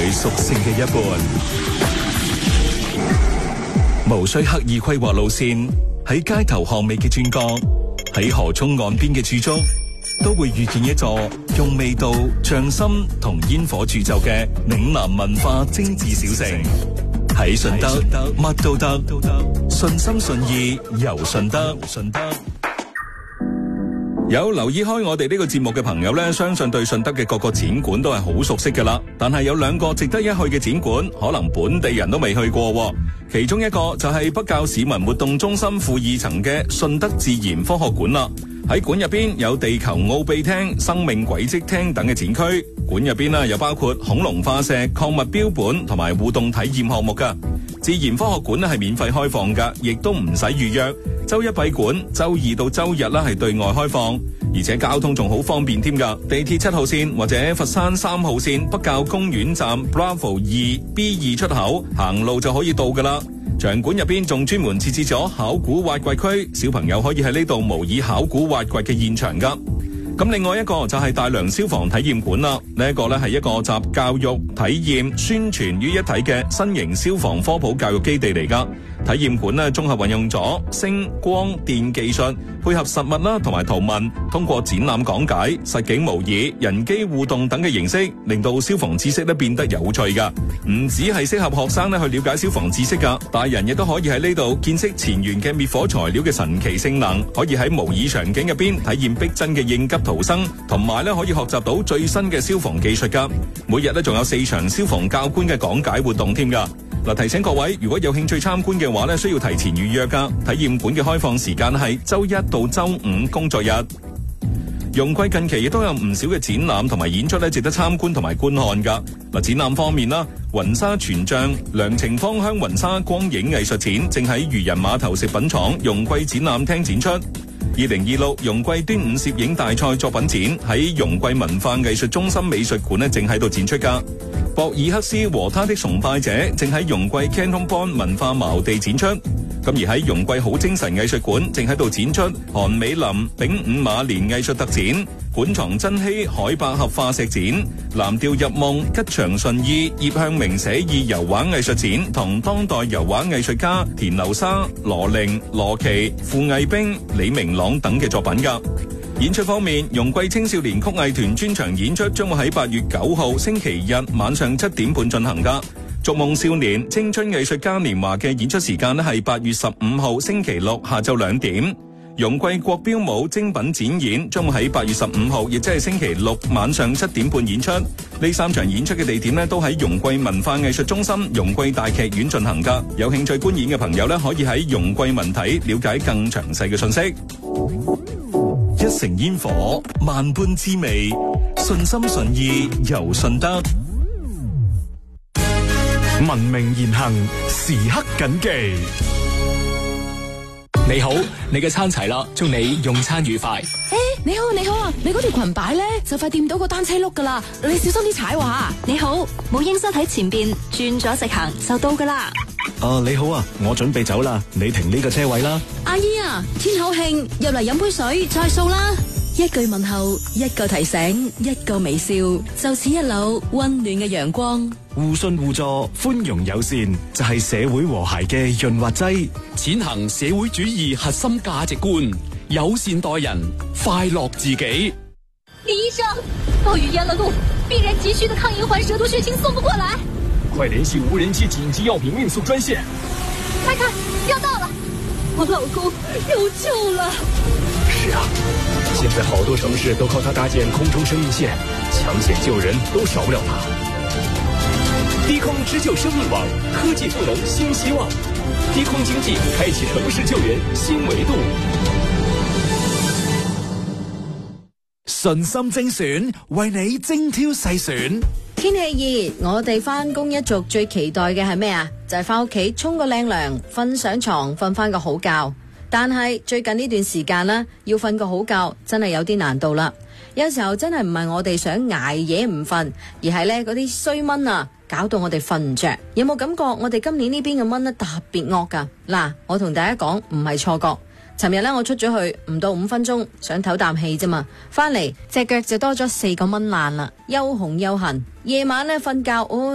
屬性嘅一半。無需刻意規劃路線，喺街頭巷尾嘅轉角，喺河涌岸邊嘅駐足，都會遇見一座用味道、匠心同煙火鑄就嘅嶺南文化精緻小城。喺順德，乜都得，順心順意遊順德。有留意開我哋呢個節目嘅朋友呢，相信對順德嘅各個展館都係好熟悉噶啦。但係有兩個值得一去嘅展館，可能本地人都未去過。其中一個就係北滘市民活動中心負2層嘅順德自然科學館啦。喺館入邊有地球奧秘廳、生命軌跡廳等嘅展區。館入邊又包括恐龍化石、礦物標本同埋互動體驗項目噶。自然科學館係免費開放噶，亦都唔使預約。周一閉館，周2到周日係對外開放，而且交通仲好方便添噶。地鐵7號線或者佛山3號線北滘公園站 Bravo 2 B2 出口行路就可以到噶啦。場館入邊仲專門設置咗考古挖掘區，小朋友可以喺呢度模擬考古挖掘嘅現場噶。咁另外一個就係大良消防體驗館啦，呢一個係一個集教育、體驗、宣傳於一體嘅新型消防科普教育基地嚟噶。體驗館綜合運用咗聲、光、電技術，配合實物啦同埋圖文，通過展覽講解、實景模擬、人機互動等嘅形式，令到消防知識變得有趣噶。唔止係適合學生去了解消防知識噶，大人亦都可以喺呢度見識前沿嘅滅火材料嘅神奇性能，可以喺模擬場景入邊體驗逼真嘅應急逃生，同埋可以學習到最新嘅消防技術噶。每日仲有4場消防教官嘅講解活動添噶。提醒各位，如果有興趣參觀嘅話需要提前預約噶。體驗館嘅開放時間係周1到周5工作日。容桂近期亦都有唔少嘅展覽同埋演出值得參觀同埋觀看噶。展覽方面啦，雲紗全像梁程芳香雲紗光影藝術展正喺漁人碼頭食品廠容桂展覽廳展出。2026容桂端午攝影大賽作品展喺容桂文化藝術中心美術館正喺度展出噶。博爾克斯和他的崇拜者正喺容桂 Canton Pond 文化茅地展出。咁而喺容桂好精神藝術館正喺度展出韓美林丙午馬年藝術特展、館藏珍稀海百合化石展、藍調入夢吉祥順意葉向明寫意油畫藝術展同當代油畫藝術家田流沙、羅玲、羅琪、傅毅冰、李明朗等嘅作品噶。演出方面，容桂青少年曲藝團專場演出將會喺8月9號星期日晚上7點半進行噶。逐夢少年青春藝術嘉年華嘅演出時間係8月15號星期六下晝2點。容桂國標舞精品展演將會喺8月15號，亦即係星期六晚上7點半演出。呢3場演出嘅地點都喺容桂文化藝術中心、容桂大劇院進行噶。有興趣觀演嘅朋友可以喺容桂文體了解更詳細嘅信息。一城煙火，萬般滋味，順心順意遊順德。 文明言行，時刻謹記。 你好，你嘅餐齊啦，祝你用餐愉快。 你好啊，你嗰條裙擺咧就快掂到個單車轆噶啦，你小心啲踩喎。 你好，母嬰室喺前邊，轉咗直行就到噶啦。 你好啊，我準備走啦，你停呢個車位啦。 阿姨啊，天口慶，入嚟飲杯水再數啦。一句問候，一個提醒，一個微笑，就似一縷溫暖嘅陽光。 互信互助，寬容友善，就係社會和諧嘅潤滑劑。 踐行社會主義核心價值觀，友善待人，快樂自己。 李醫生，暴雨淹了路，病人急需的抗银環蛇毒血清送不過來， 快聯繫無人機緊急藥品運送專線。 快看，要到了，我老公有救了。 是啊，現在好多城市都靠它搭建空中生命線，搶險救人都少不了它。低空支救生命網，科技賦能新希望。低空經濟開啟城市救援新維度。 順心精選，為你精挑細選。 天氣熱，我哋返工一族最期待嘅係咩啊？就係返屋企沖個靚涼，瞓上床，瞓返個好覺。但係最近呢段時間啦，要瞓個好覺真係有啲難度啦。有時候真係唔係我哋想捱夜唔瞓，而係呢嗰啲衰蚊啊，搞到我哋瞓唔着。有冇感覺我哋今年呢邊嘅蚊呢特別惡噶？嗱，我同大家講唔係錯覺。尋日呢，我出咗去唔到5分鐘，想唞啖氣啫嘛，翻嚟隻腳就多咗4個蚊爛啦，又紅又痕。夜晚呢瞓覺，